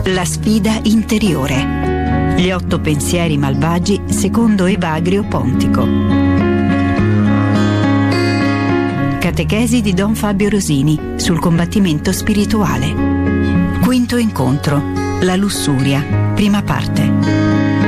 La sfida interiore. Gli 8 pensieri malvagi secondo Evagrio Pontico. Catechesi di Don Fabio Rosini sul combattimento spirituale. Quinto incontro. La lussuria. Prima parte.